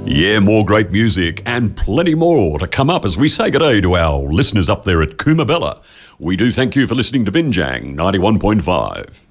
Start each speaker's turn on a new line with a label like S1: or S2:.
S1: Yeah, more great music and plenty more to come up as we say good day to our listeners up there at Coomabella. We do thank you for listening to Binjang 91.5.